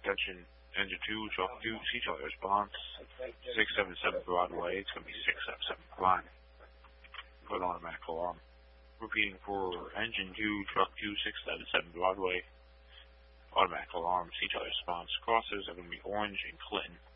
Attention, engine 2, truck 2, see Charlie response. 677 Broadway, it's going to be 677 Prime. Put automatic alarm. Repeating for engine 2, truck 2, 677 Broadway. Automatic alarm, see Charlie response. Crosses are going to be Orange and Clinton.